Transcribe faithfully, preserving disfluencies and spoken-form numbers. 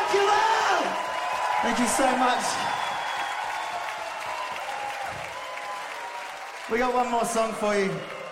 rock you out! Thank you so much. We got one more song for you.